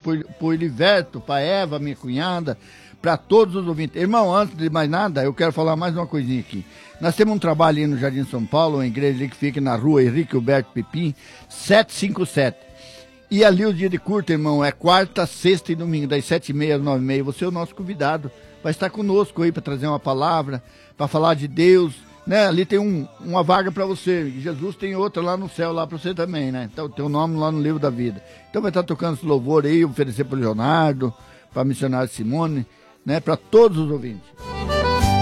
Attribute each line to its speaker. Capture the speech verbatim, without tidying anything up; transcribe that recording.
Speaker 1: pro, pro Eliverto, pra Eva, minha cunhada, para todos os ouvintes. Irmão, antes de mais nada, eu quero falar mais uma coisinha aqui. Nós temos um trabalho ali no Jardim São Paulo, uma igreja ali que fica na rua Henrique Alberto Pepim, setecentos e cinquenta e sete. E ali o dia de curta, irmão, é quarta, sexta e domingo, das sete e meia às nove e meia. Você é o nosso convidado. Vai estar conosco aí para trazer uma palavra, para falar de Deus, né? Ali tem um, uma vaga para você. Jesus tem outra lá no céu, lá para você também, né? Então tem o nome lá no livro da vida. Então vai estar tocando esse louvor aí, oferecer para o Leonardo, para a missionária Simone, né? Para todos os ouvintes.